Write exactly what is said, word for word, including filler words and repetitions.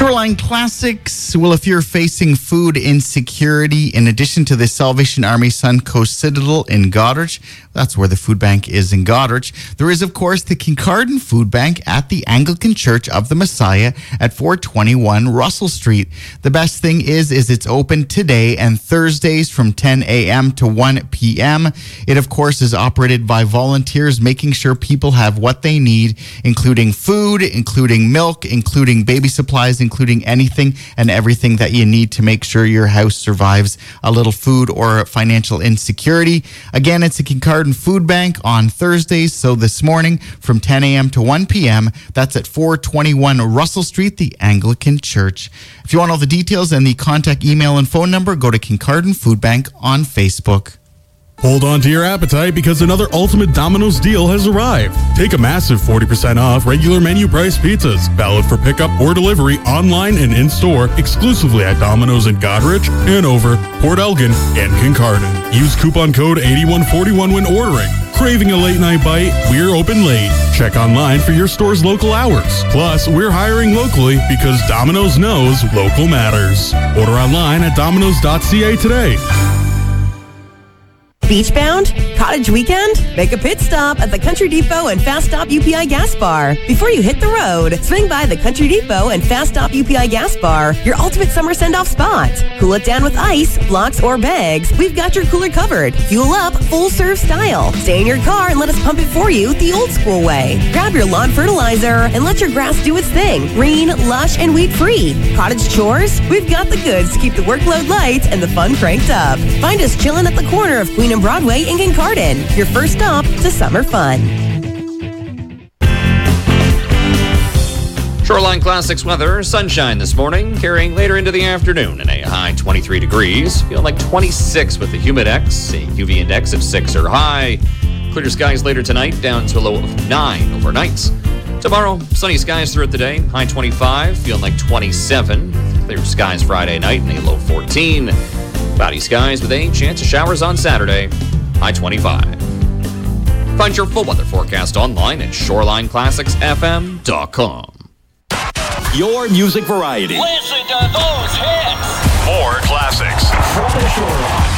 Shoreline Classics. Well, if you're facing food insecurity, in addition to the Salvation Army Suncoast Citadel in Goderich, that's where the food bank is in Goderich, there is, of course, the Kincardine Food Bank at the Anglican Church of the Messiah at four twenty-one Russell Street. The best thing is, is it's open today and Thursdays from ten a.m. to one p.m. It, of course, is operated by volunteers, making sure people have what they need, including food, including milk, including baby supplies, including anything and everything that you need to make sure your house survives a little food or financial insecurity. Again, it's a Kincardine Food Bank on Thursdays, so this morning from ten a.m. to one p.m. That's at four twenty-one Russell Street, the Anglican Church. If you want all the details and the contact email and phone number, go to Kincardine Food Bank on Facebook. Hold on to your appetite because another ultimate Domino's deal has arrived. Take a massive forty percent off regular menu price pizzas, valid for pickup or delivery online and in-store exclusively at Domino's in Goderich, Hanover, Port Elgin, and Kincardine. Use coupon code eighty-one forty-one when ordering. Craving a late night bite? We're open late. Check online for your store's local hours. Plus, we're hiring locally because Domino's knows local matters. Order online at dominos dot c a today. Beachbound? Cottage weekend? Make a pit stop at the Country Depot and Fast Stop U P I Gas Bar. Before you hit the road, swing by the Country Depot and Fast Stop U P I Gas Bar, your ultimate summer send-off spot. Cool it down with ice, blocks, or bags. We've got your cooler covered. Fuel up full-serve style. Stay in your car and let us pump it for you the old school way. Grab your lawn fertilizer and let your grass do its thing. Green, lush, and weed-free. Cottage chores? We've got the goods to keep the workload light and the fun cranked up. Find us chilling at the corner of Queen and Broadway in Kincardine. Your first stop to summer fun. Shoreline Classics weather, sunshine this morning, carrying later into the afternoon in a high twenty-three degrees. Feel like twenty-six with the Humidex, a U V index of six or high. Clear skies later tonight, down to a low of nine overnight. Tomorrow, sunny skies throughout the day, high twenty-five, feeling like twenty-seven. Clear skies Friday night in a low fourteen. Cloudy skies with a chance of showers on Saturday, high twenty-five. Find your full weather forecast online at shoreline classics f m dot com. Your music variety. Listen to those hits. More classics. From the Shoreline.